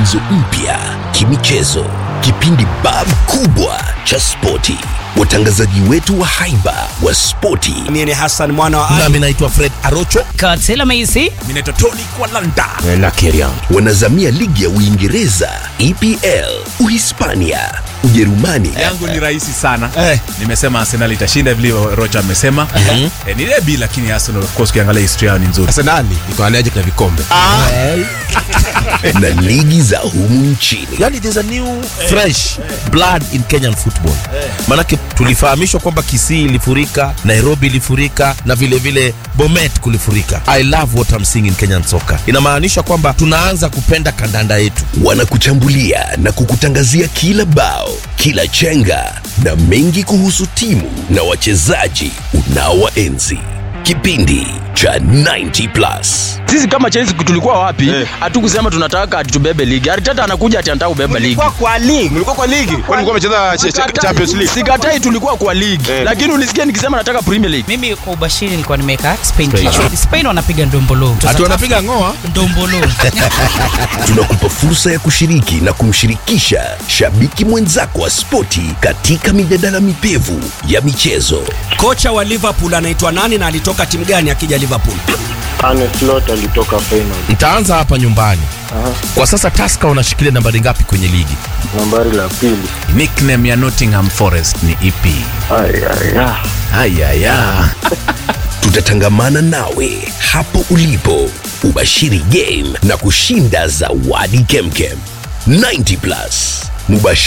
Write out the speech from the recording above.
mwanzo mpya kimichezo, kipindi bab kubwa cha spoti, watangazaji wetu wa haiba wa spoti. Mimi ni Hassan mwana wa Ali. Nami naitwa Fred Arocho. Katela Maisi. Mimi naitwa Tony Kwalanda. Na Kerian. Wanazamia ligi ya Uingereza, EPL, Uhispania, Ujerumani. Yangu ni rahisi sana. Nimesema Arsenal itashinda vile Rocha amesema. Ni derby lakini Arsenal of course kiangalia history yao ni nzuri. Arsenal iko allergic na vikombe. Na ligi za humu nchini. Yani there's a new fresh blood in Kenyan football. Manake tulifahamishwa kwamba Kisii ilifurika, Nairobi ilifurika na vile vile Bomet kulifurika. I love what I'm seeing in Kenyan soccer. Inamaanisha kwamba tunaanza kupenda kandanda yetu. Wanakuchambulia na kukutangazia kila bao, kila chenga na mengi kuhusu timu na wachezaji unaowaenzi. Kipindi cha 90+. Sisi kama Chelsea tulikuwa wapi? Hatukusema tunataka atubebe ligi. Arteta anakuja anataka ubeba ligi. Mlikuwa kwa ligi. Kwani mlikuwa mmecheza Champions League? Sikatai tulikuwa kwa ligi. Lakini ulisikia nikisema nataka Premier League. Mimi kwa ubashiri nilikuwa nimeweka Spain. Spain wanapiga ndombolo. Hatu wanapiga ngoa ndombolo. Tunakupa fursa ya kushiriki na kumshirikisha shabiki mwenzako wa spoti katika mijadala mipevu ya michezo. Kocha wa Liverpool anaitwa nani na alitoka timu gani akija Liverpool? Arne Slot alitoka final. Nitaanza hapa nyumbani. Kwa sasa Tusker wanashikilia nambari ngapi kwenye ligi? Nambari la pili. Nickname ya Nottingham Forest ni ipi? Ayaya. Tutatangamana nawe hapo ulipo, ubashiri game na kushinda zawadi kemkem. 90+.